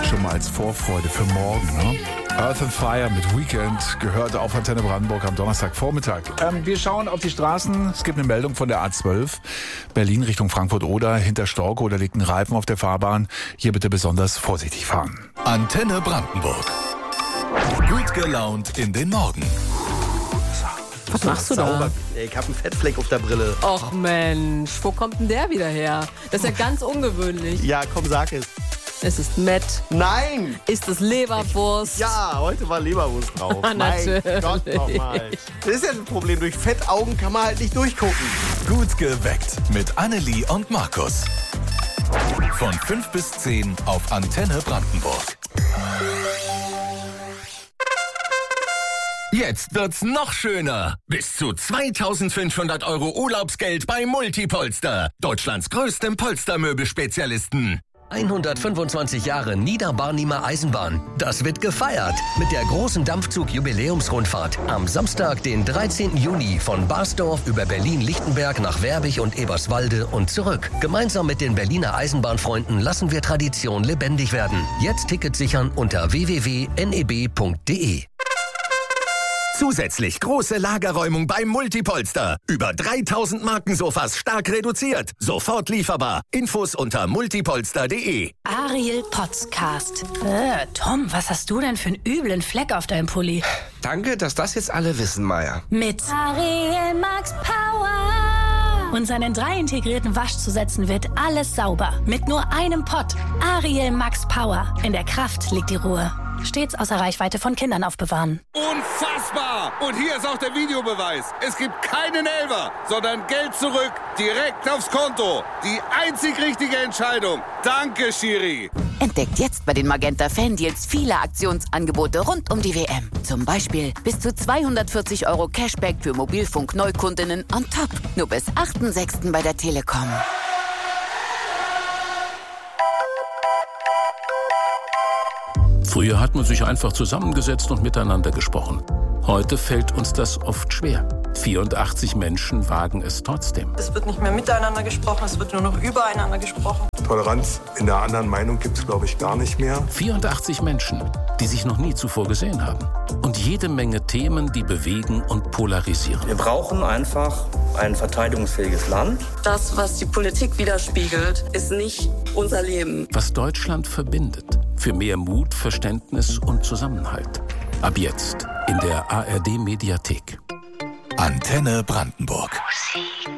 schon mal als Vorfreude für morgen. Ne? Earth and Fire mit Weekend gehört auf Antenne Brandenburg am Donnerstagvormittag. Wir schauen auf die Straßen. Es gibt eine Meldung von der A12. Berlin Richtung Frankfurt-Oder. Hinter Storkow, da liegt ein Reifen auf der Fahrbahn. Hier bitte besonders vorsichtig fahren. Antenne Brandenburg. Gut gelaunt in den Morgen. Was machst du da? Ich habe einen Fettfleck auf der Brille. Och Mensch, wo kommt denn der wieder her? Das ist ja ganz ungewöhnlich. Ja, komm, sag es. Es ist Met. Nein! Ist es Leberwurst? Ja, heute war Leberwurst drauf. Natürlich. Mein Gott nochmal. Das ist ja das Problem. Durch Fettaugen kann man halt nicht durchgucken. Gut geweckt mit Annelie und Markus. Von 5 bis 10 auf Antenne Brandenburg. Jetzt wird's noch schöner. Bis zu 2.500 € Urlaubsgeld bei Multipolster. Deutschlands größtem Polstermöbelspezialisten. 125 Jahre Niederbarnimer Eisenbahn. Das wird gefeiert mit der großen Dampfzug-Jubiläumsrundfahrt am Samstag, den 13. Juni von Basdorf über Berlin-Lichtenberg nach Werbig und Eberswalde und zurück. Gemeinsam mit den Berliner Eisenbahnfreunden lassen wir Tradition lebendig werden. Jetzt Tickets sichern unter www.neb.de. Zusätzlich große Lagerräumung beim Multipolster. Über 3.000 Markensofas stark reduziert. Sofort lieferbar. Infos unter multipolster.de. Ariel Podcast. Tom, was hast du denn für einen üblen Fleck auf deinem Pulli? Danke, dass das jetzt alle wissen, Maya. Mit Ariel Max Power. Und seinen 3 integrierten Waschzusätzen wird alles sauber. Mit nur einem Pott. Ariel Max Power. In der Kraft liegt die Ruhe. Stets außer Reichweite von Kindern aufbewahren. Unfassbar! Und hier ist auch der Videobeweis. Es gibt keinen Elfer, sondern Geld zurück, direkt aufs Konto. Die einzig richtige Entscheidung. Danke, Schiri. Entdeckt jetzt bei den Magenta Fan-Deals viele Aktionsangebote rund um die WM. Zum Beispiel bis zu 240 € Cashback für Mobilfunk-Neukundinnen on top. Nur bis 8.6. bei der Telekom. Früher hat man sich einfach zusammengesetzt und miteinander gesprochen. Heute fällt uns das oft schwer. 84 Menschen wagen es trotzdem. Es wird nicht mehr miteinander gesprochen, es wird nur noch übereinander gesprochen. Toleranz in der anderen Meinung gibt es, glaube ich, gar nicht mehr. 84 Menschen, die sich noch nie zuvor gesehen haben. Und jede Menge Themen, die bewegen und polarisieren. Wir brauchen einfach ein verteidigungsfähiges Land. Das, was die Politik widerspiegelt, ist nicht unser Leben. Was Deutschland verbindet. Für mehr Mut, Verständnis und Zusammenhalt. Ab jetzt in der ARD-Mediathek. Antenne Brandenburg.